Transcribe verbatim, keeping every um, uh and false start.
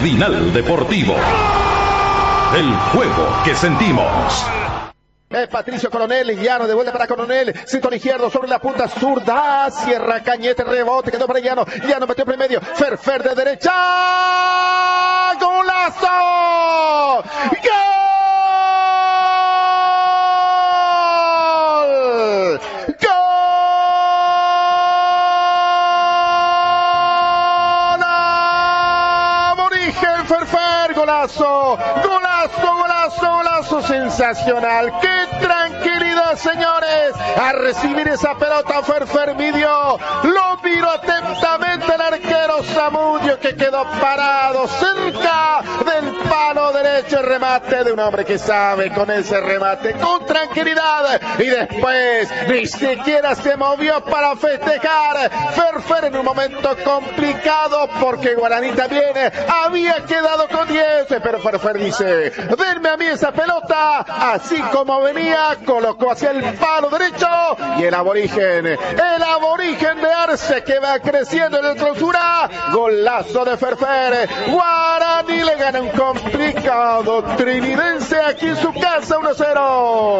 Cardinal Deportivo. El juego que sentimos. Es Patricio Coronel, Llano de vuelta para Coronel, cinturón izquierdo sobre la punta zurda, cierra Cañete, rebote, quedó para Llano, Llano metió por el medio, Ferfer de derecha, ¡golazo! ¡Gol! ¡Gol! ¡Aborigen Ferfer! ¡Golazo! ¡Golazo, golazo, golazo! ¡Sensacional! ¡Qué tranquilidad, señores! A recibir esa pelota Ferfer midió, lo miró atentamente el arquero Zamudio, que quedó parado cerca del palo derecho. El remate de un hombre que sabe con ese remate con tranquilidad, y después ni siquiera se movió para festejar. Ferfer en un momento complicado porque Guaraní también había quedado con diez, pero Ferfer dice: denme a mí esa pelota. Así como venía, colocó hacia el palo derecho, y el aborigen, el aborigen de Arce, que va creciendo en el clausura, golazo de Ferfer. Guaraní le gana un complicado trinidense aquí en su casa, uno cero.